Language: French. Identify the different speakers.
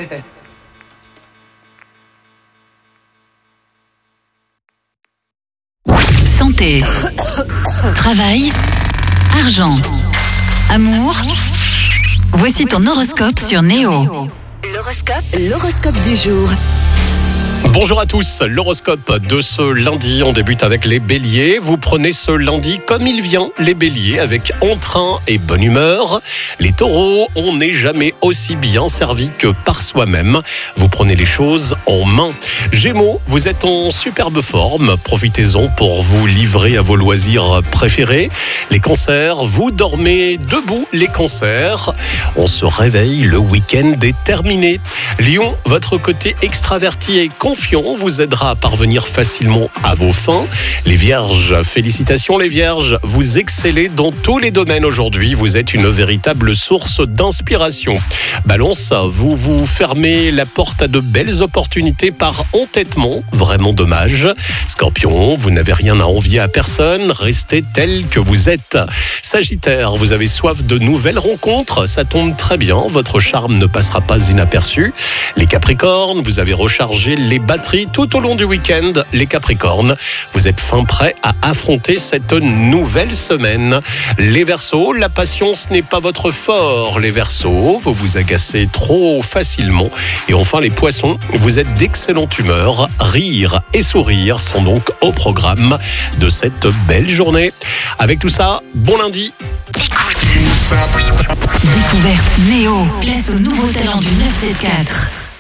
Speaker 1: Santé, travail, argent, amour. Voici ton horoscope sur Néo.
Speaker 2: L'horoscope du jour.
Speaker 3: Bonjour à tous, l'horoscope de ce lundi, on débute avec les béliers. Vous prenez ce lundi comme il vient, les béliers, avec entrain et bonne humeur. Les taureaux, on n'est jamais aussi bien servi que par soi-même. Vous prenez les choses en main. Gémeaux, vous êtes en superbe forme, profitez-en pour vous livrer à vos loisirs préférés. Les cancers, vous dormez debout, les cancers. On se réveille, le week-end est terminé. Lion, votre côté extraverti et confiant vous aidera à parvenir facilement à vos fins. Les vierges, félicitations les vierges, vous excellez dans tous les domaines aujourd'hui, vous êtes une véritable source d'inspiration. Balance, vous vous fermez la porte à de belles opportunités par entêtement, vraiment dommage. Scorpion, vous n'avez rien à envier à personne, restez tel que vous êtes. Sagittaire, vous avez soif de nouvelles rencontres, ça tombe très bien, votre charme ne passera pas inaperçu. Les Capricornes, vous avez rechargé les batteries tout au long du week-end. Les Capricornes, vous êtes fin prêts à affronter cette nouvelle semaine. Les Verseaux, la patience n'est pas votre fort. Les Verseaux, vous vous agacez trop facilement. Et enfin les Poissons, vous êtes d'excellente humeur. Rire et sourire sont donc au programme de cette belle journée. Avec tout ça, bon lundi.
Speaker 1: Écoute. Découverte Néo. Place au nouveau talent du 974.